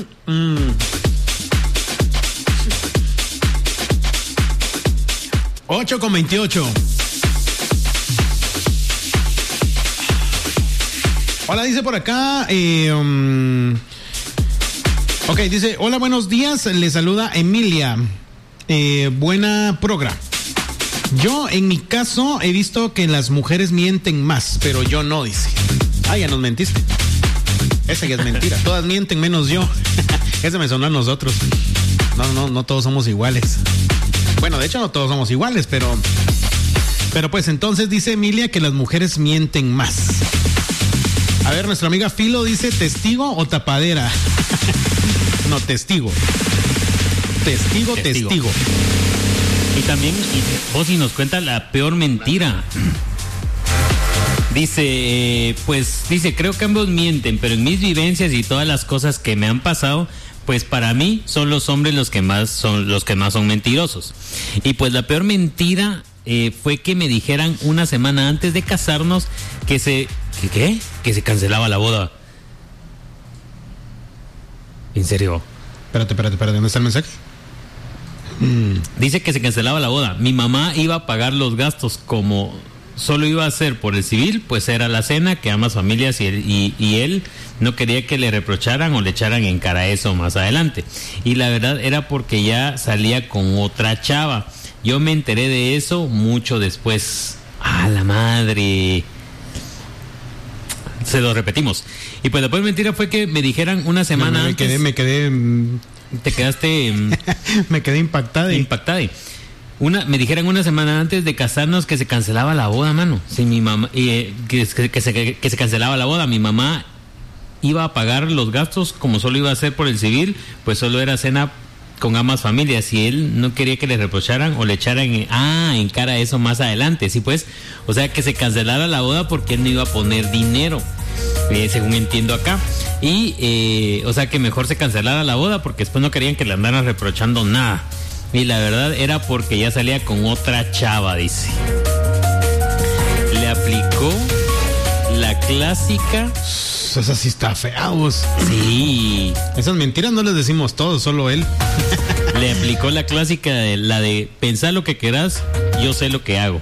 8:28. Hola, dice por acá. Ok, dice: hola, buenos días. Le saluda Emilia. Buena programa. Yo, en mi caso, he visto que las mujeres mienten más, pero yo no, dice. Ah, ya nos mentiste. Esa ya es mentira. Todas mienten menos yo. Ese me sonó a nosotros. No todos somos iguales. Bueno, de hecho no todos somos iguales, pero pues entonces dice Emilia que las mujeres mienten más. A ver, nuestra amiga Filo dice: ¿testigo o tapadera? No, testigo. Testigo. Y también vos si nos cuenta la peor mentira. Dice, creo que ambos mienten, pero en mis vivencias y todas las cosas que me han pasado, pues para mí son los hombres los que más son mentirosos. Y pues la peor mentira fue que me dijeran una semana antes de casarnos que se cancelaba la boda. ¿En serio? Espérate, ¿dónde está el mensaje? Dice que se cancelaba la boda. Mi mamá iba a pagar los gastos, como solo iba a ser por el civil, pues era la cena, que ambas familias y él no quería que le reprocharan o le echaran en cara eso más adelante. Y la verdad era porque ya salía con otra chava. Yo me enteré de eso mucho después. ¡Ah, la madre! Se lo repetimos. Y pues la peor mentira fue que me dijeran una semana antes. Me quedé. Te quedaste. Me quedé impactada. Me dijeran una semana antes de casarnos que se cancelaba la boda, mano. Sí, mi mamá, que se cancelaba la boda. Mi mamá iba a pagar los gastos, como solo iba a ser por el civil, pues solo era cena con ambas familias, y él no quería que le reprocharan o le echaran en cara eso más adelante. Sí, pues, o sea, que se cancelara la boda porque él no iba a poner dinero, según entiendo acá. Y, o sea, que mejor se cancelara la boda porque después no querían que le andaran reprochando nada. Y la verdad era porque ya salía con otra chava, dice. Le aplicó la clásica. Esa sí está fea, vos. Sí. Esas mentiras no les decimos todos, solo él. Le aplicó la clásica la de pensar lo que querás, yo sé lo que hago.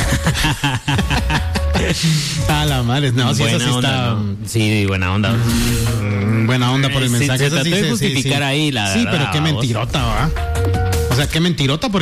A la madre, no, si buena esa sí onda, está. ¿no? Sí, buena onda. Buena onda por el mensaje. Se trató de justificar ahí la. Sí, pero qué mentirota, ¿va? O sea, qué mentirota, porque